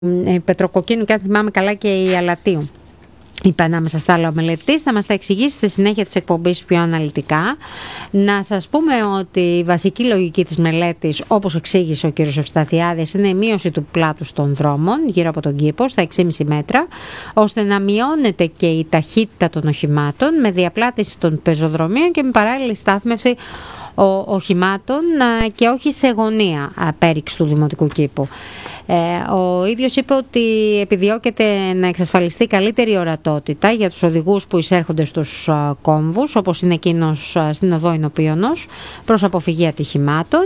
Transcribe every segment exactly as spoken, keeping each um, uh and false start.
η Πετροκοκκίνου και αν θυμάμαι καλά και η Αλατίου. Είπε ανάμεσα στα άλλα ο μελετής, θα μας τα εξηγήσει στη συνέχεια της εκπομπής πιο αναλυτικά. Να σας πούμε ότι η βασική λογική της μελέτης, όπως εξήγησε ο κ. Ευσταθιάδης, είναι η μείωση του πλάτους των δρόμων γύρω από τον κήπο στα έξι κόμμα πέντε μέτρα, ώστε να μειώνεται και η ταχύτητα των οχημάτων με διαπλάτηση των πεζοδρομίων και με παράλληλη στάθμευση οχημάτων και όχι σε γωνία πέριξ του δημοτικού κήπου. Ε, ο ίδιος είπε ότι επιδιώκεται να εξασφαλιστεί καλύτερη ορατότητα για τους οδηγούς που εισέρχονται στους α, κόμβους, όπως είναι εκείνος α, στην οδό Ινωπίωνος, προς αποφυγή ατυχημάτων.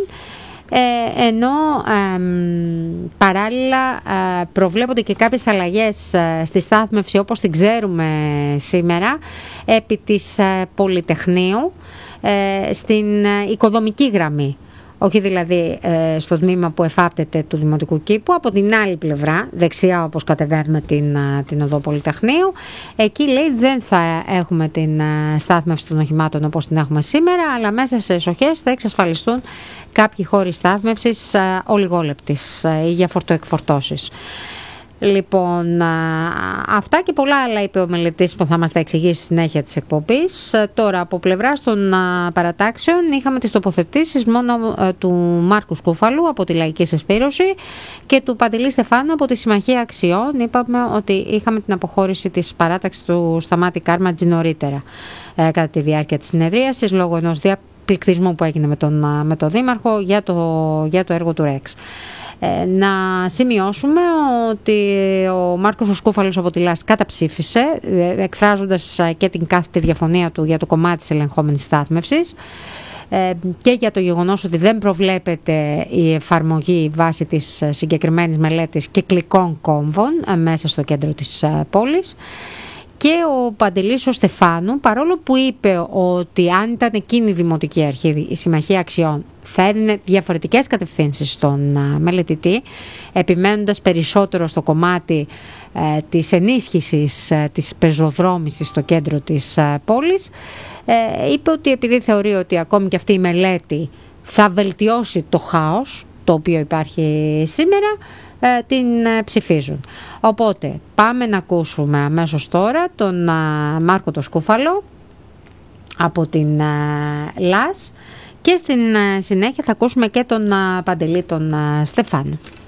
Ε, ενώ ε, παράλληλα ε, προβλέπονται και κάποιες αλλαγές ε, στη στάθμευση όπως την ξέρουμε σήμερα επί της ε, Πολυτεχνείου ε, στην ε, οικοδομική γραμμή. Όχι δηλαδή ε, στο τμήμα που εφάπτεται του Δημοτικού Κήπου, από την άλλη πλευρά, δεξιά όπως κατεβαίνουμε την, την οδό Πολυτεχνείου, εκεί λέει δεν θα έχουμε την στάθμευση των οχημάτων όπως την έχουμε σήμερα, αλλά μέσα σε εσοχές θα εξασφαλιστούν κάποιοι χώροι στάθμευσης ε, ολιγόλεπτης ε, ή για φορτοεκφορτώσεις. Λοιπόν, αυτά και πολλά άλλα είπε ο μελετής που θα μας τα εξηγήσει στη συνέχεια της εκπομπής. Τώρα, από πλευράς των παρατάξεων είχαμε τις τοποθετήσεις μόνο του Μάρκου Σκούφαλου από τη Λαϊκή Συσπήρωση και του Παντελή Στεφάνου από τη Συμμαχία Αξιών. Είπαμε ότι είχαμε την αποχώρηση της παράταξης του Σταμάτη Κάρματζη νωρίτερα ε, κατά τη διάρκεια της συνεδρίασης λόγω ενός διαπληκτισμού που έγινε με τον, με τον Δήμαρχο για το, για το έργο του ΡΕΞ. Ε, να σημειώσουμε ότι ο Μάρκος Σκούφαλος από τη ΛΑΣ καταψήφισε, ε, εκφράζοντας και την κάθετη διαφωνία του για το κομμάτι της ελεγχόμενης στάθμευσης ε, και για το γεγονός ότι δεν προβλέπεται η εφαρμογή βάσει της συγκεκριμένης μελέτης κυκλικών κόμβων ε, μέσα στο κέντρο της ε, πόλης. Και ο Παντελής ο Στεφάνου, παρόλο που είπε ότι αν ήταν εκείνη η Δημοτική Αρχή, η Συμμαχία Αξιών, θα έδινε διαφορετικές κατευθύνσεις στον uh, μελετητή, επιμένοντας περισσότερο στο κομμάτι uh, της ενίσχυσης uh, της πεζοδρόμησης στο κέντρο της uh, πόλης, uh, είπε ότι επειδή θεωρεί ότι ακόμη και αυτή η μελέτη θα βελτιώσει το χάος το οποίο υπάρχει σήμερα, την ψηφίζουν. Οπότε πάμε να ακούσουμε αμέσως τώρα τον Μάρκο το Σκούφαλο από την ΛΑΣ και στην συνέχεια θα ακούσουμε και τον Παντελή τον Στεφάνου.